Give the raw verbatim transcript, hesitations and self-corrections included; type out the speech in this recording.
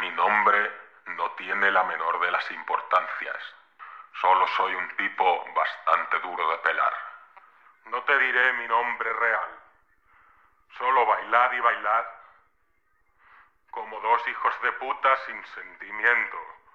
Mi nombre no tiene la menor de las importancias. Solo soy un tipo bastante duro de pelar. No te diré mi nombre real. Solo bailad y bailad como dos hijos de puta sin sentimiento.